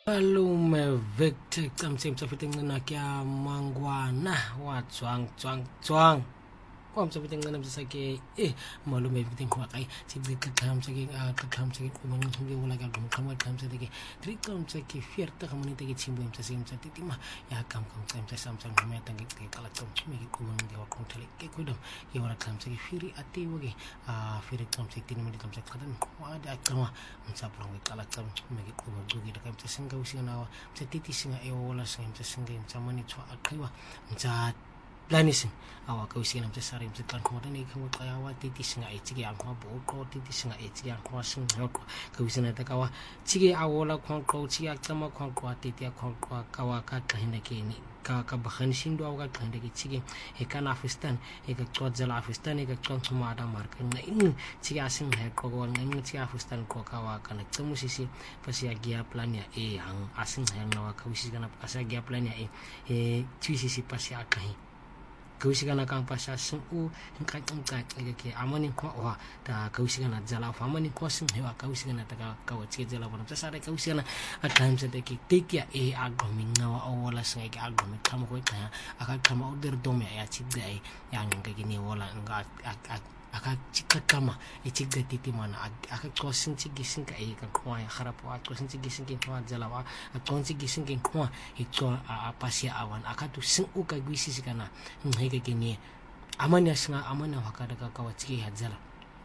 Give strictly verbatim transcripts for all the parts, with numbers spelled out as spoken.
Malume Victor Kamse msafiti ngana kya mangwana wa tswang tswang tswang kwa msafiti ngana msake eh malume Victor kwa kai sidri katam sake a katam sake kuma ngi wala ga dum kama katam sake tri kam sake fierta kama ni take chimbo msase msati tima ya kam kam kam sam sam kama tangi ke kala kam mi kuma ngi wa kontale ke kodam ya wala kam sake firi ati wage a firi kam sake tini mi kam sake kadan wa da kama msapro ngi kala kam mi kuma dugi da kam singa usina msatiti singa e wala singa msasinga msamani twa akaiwa msa planisin awa kawsina msasari msakan khoda ni khamu qayawa titi singa e chige akwa bo titi singa e chige akwa singa hokwa kawsina takawa chige awola khonko chige akama khonko titi khonko kawa ka kahina keni ka ka bakhan shindo awa ka kahina ke chige e kana afistan e ka tswadzala afistan e ka tswama ada marka ngai chige asin he ko ko ngai chige afistan ko kawa kana tsamusisi pasi agia plan ya e hang asin he nawa kawsi kana pasi agia plan ya e e twisisi pasi akahi kawsi kana kang pasa sun u nka nka ke amani ko wa ta kawsi kana jala fa amani ko sun he wa kawsi kana ta ka wa chige jala bona ta sare kawsi kana at times ta ke tekia e agomi nawa wala sun ke agomi kama ko ta aka kama order do me ya chige ai yang ke ni wala nga aka chika kama e chigda titi mana aka kosin chigi sinka e ka kwa ya kharapo a kosin chigi sinkin kwa jalawa a kosin chigi sinkin kwa e to a pasia awan aka tu sin u ka gwisi sikana ngeke kini amanya singa amanya wakada ka kawa chigi hajala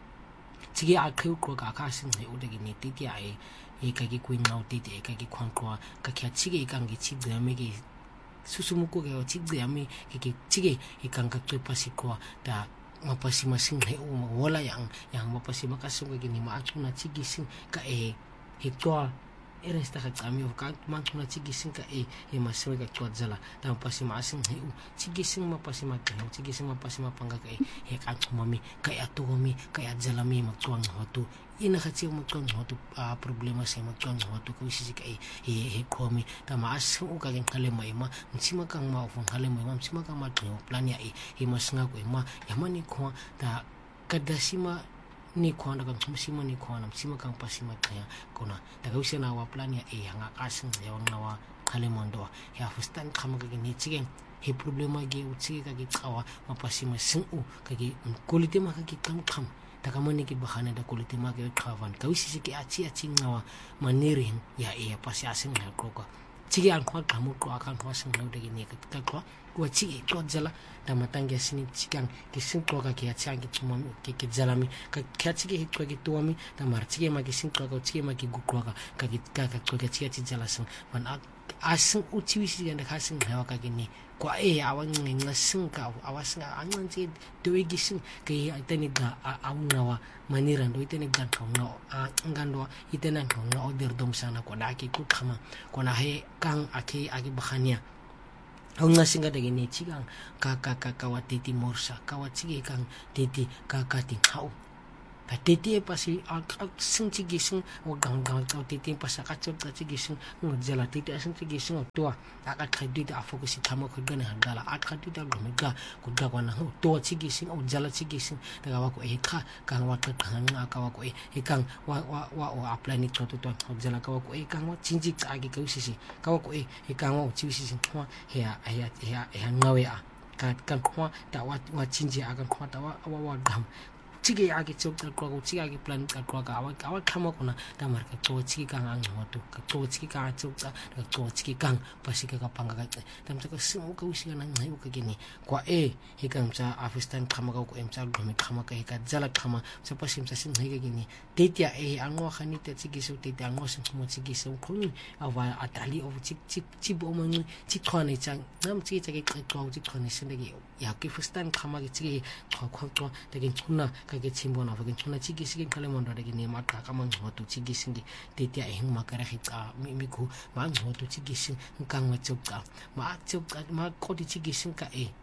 chigi akhu ko ka ka sin he udagi ni titi ai e ka ki kuin nau titi e ka ki kwan kwa ka kya chigi ka ngi chigda me ki susumuko ke chigda me ki chigi e ka ka tu pasikwa ta mapasi masing he wala yang yang mapasi makasung ke gini maachuna chigising ka e hitwa eresta ka kami ka maachuna chigising ka e e masing ka chwadzala ta mapasi masing he chigising mapasi makah chigising mapasi mapanga ka e he ka mami ka atomi ka adzalami makchuang hotu ina khachi makchuang hotu a problema se makchuang hotu ko sisi ka e he komi ta maasung ka gen kale mai ma msima kang ma ofong kale mai ma msima kang ma plan ya e he masinga ko ma yamani ko ta kadasima ni ko na kang msima ni ko na msima kang pasima kaya kona ta usina wa plan ya e hanga kasing ya na wa kale mondo ya fustan kama ka ni chigen he problema ge utsi ka ge kawa mapasima singu ka ge kulite ma ka ge kam kam takamani ki bahana da kulite ma ke khawan kawisi ke achi achi ngawa manirin ya e pasi asing na koka chigi an kwa kamu ko akan kwa sing na de ni ka kwa kwa chigi to jala da matanga sini chigang ki sing ko ka ke achi an ki tuma ke ke jalami ka kya chigi hit ko ki tuami da mar chigi ma ki sing ko ka chigi ma ki gu ko ka ka ki ka ka ko ke chigi achi jala sing man asing uchiwisi ga ka sing hawa ka ni kwa e awan nga sing ka awas nga angan chi doi gising ke itani ga aungawa maniran do itani ga kauna ngando itani kauna order dom sana ko da ki ku khama ko na he kang aki aki bakhania aunga singa de ni chigang ka ka ka kawati ti morsa kawati kang titi ka ka ti hau ta titi pasi sing chigi sing o gang gang ta titi pasa ka chot ta chigi sing ngjala titi sing chigi sing to aka khadi ta focus thama ko gane handala aka khadi ta gomega ko ga kwana to chigi sing o jala chigi sing ta wa ko e kha ka wa ta khang aka wa ko e kang wa wa wa o apply ni to to to jala ka wa ko e kang wa chinji ka gi ka usisi ka wa ko e kang wa chi usisi thwa he ya he ya he ngawe a ka ka khwa ta wa wa chinji aka khwa ta wa wa gam chigi agi chok ko ko chigi agi plan ka ko ka awa awa khama ko na ta mar ka to chigi ka ang hotu ka to chigi ka chok ka to chigi kang pasi ka panga ka tam ta ko simu ka usi na ngai ko gini kwa e he kam cha afistan khama ka ko em cha gome khama ka ka jala khama sa pasim sa sin ngai ka gini tetia e angwa khani te chigi so tetia angwa sin mo chigi so ko ni awa atali of chig chig chibo mo ni chi khone chang nam chigi chagi ka ko chi khone sin de ya ki fistan khama ki chigi ko ko to de gin chuna kage chimbo na fagin chuna chigi sigin kale monda de ni ma ka ka man hotu chigi singi tetia e hing makara khita mi mi ku ma hotu chigi sing kang ma chok ka ma chok ka ma ko di chigi sing ka e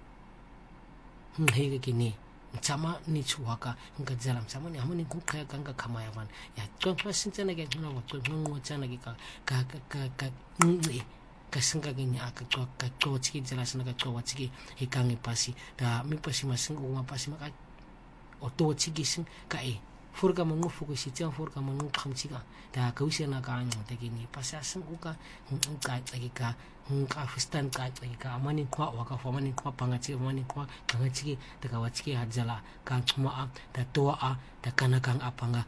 he ge ni chama ni chuaka nga jalam chama ni hamani ku khaya kang ka khama ya ban ya chon chon sin chana ge chuna wa chon ngo chana ge ka ka ka ka ni ka singa ge ni aka ko ka ko chigi jala sana ka ko wa chigi he kang e pasi da mi pasi ma singo ma pasi ma ka o to chigi sing ka e for ka mangu fokusi tsa for ka mangu khamchika da ka usena ka anyang tekini pasa sing uka ngka ka ngka fistan ka ka amani kwa waka famani kwa pangachi amani kwa kangachi da ka wachiki hajala ka chuma a da toa a da kana kang apanga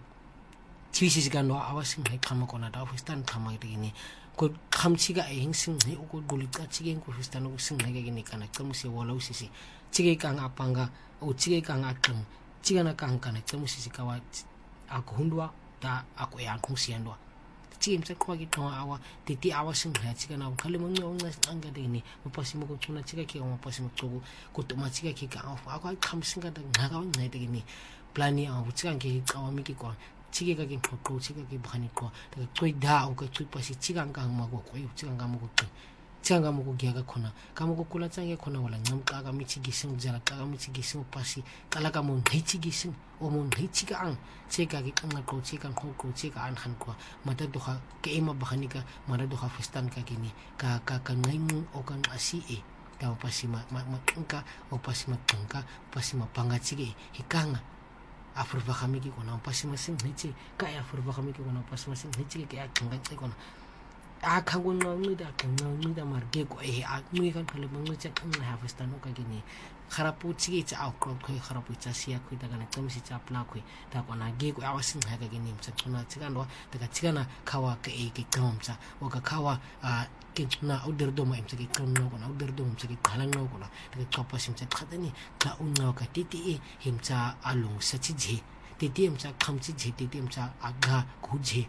chisi sigano awasing hai khama kona da fistan khama tekini ko khamchiga ehing sing he ko golika chige ko fistan ko sing hai gini kana kamusi wala usisi chige kang apanga o chige kang akang chigana kang kana kamusi sikawa aku hundwa da aku ya khusiandwa chim sa kwa ki twa awa titi awa sing ha chigana khale mangyo ngas anga de ni mapasi mo ko chuna chiga ki mo pasi mo to ko to ma chiga ki ka aku kham singa da naga ngai de ni plani a chiga ki kawami ki ko chige ka ki ko chiga ki bhani ko da choi da o ka choi pasi chiga kang ma ko ko chiga kang ma ko chiga mo ko giaga khona kamo ko kula change khona wala ngam ka ga mi chigi sing jala ka ga mi chigi sing pasi kala ka mo ngai chigi sing o mo ngai chiga ang chega ki kang ko chiga ko ko chiga an han ko mata do ha ke ma bahani ka mara do ha fistan ka kini ka ka ka ngai mo o kan asi e ka pasi ma ma ka o pasi ma ka pasi ma panga chigi hikanga afurba kami ki kona pasi ma sing ngai chi ka ya afurba kami ki kona pasi ma sing ngai chi ke ya kanga chi kona akagun ngida kang ngida marge ko e a ngui kan khale mangu cha kang ha fistan ka gini kharapu chigi cha au ko khoi kharapu cha sia khoi daga na kamsi cha pla khoi ta ko na ge ko awasin ha ka gini cha chuna chiga no daga chiga na khawa ka e ki kam cha o ka khawa a ke chuna order do ma im cha ki kam no ko na order do im cha ki khalang no ko na daga chopa sim cha khadani ka unno ka titi e him cha alung sa chi je titi im cha kham chi je titi im cha aga khu je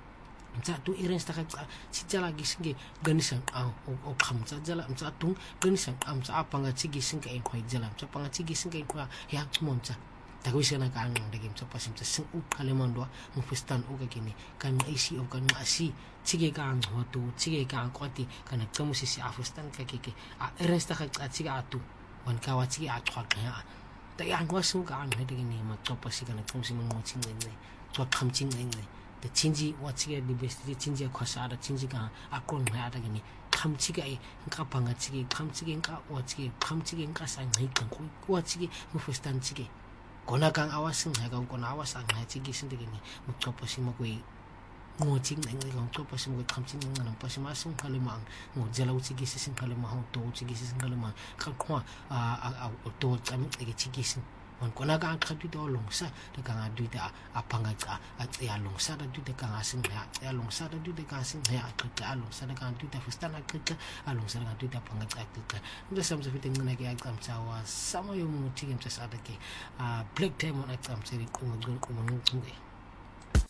cha tu iren sta ka chi jala gi singe ganisang a o kham cha jala cha tu ganisang am cha apanga chi gi singe en khoi jala cha panga chi gi singe khwa ya chmom cha ta ko sena ka ang de gim cha pasim cha sing u khale mon do mu fistan u ka kini kan isi o kan asi chi ge ka ang ho tu chi ge ka ko ti kan cha mu si si afistan ka ki ki a iren sta ka chi ga tu wan ka wa chi a khwa ka ya ta ya ngwa su ka ang de gini ma cha pasi kan cha si mo chi ngai ngai cha kham chi ngai ngai the chinji watchige the best the chinji khosa da chinji ka akon ha da gini khamchiga e ka panga chigi khamchigi ka watchige khamchigi ka sa ngai kan ko watchige mu fistan chigi kona kang awasin ha ka kona awasa ngai chigi sin de gini mu choposi mo ko ngo ching ngai ngai long choposi mo khamchigi ngai nam pasi ma sing khale ma ngo jalau chigi sin khale ma ho to chigi sin khale ma ka khwa a a to cham de chigi sin on kona ka khatu to longsa de ka du da apanga ka a ya longsa da du de ka sing ya ya longsa da du de ka sing ya ka longsa da ka du da fustana ka a longsa da du da panga ka ka nda sam safi teng na ke akam chawa samo yo mu tigem sa da ke a black time on akam seri ko ngul ko ngul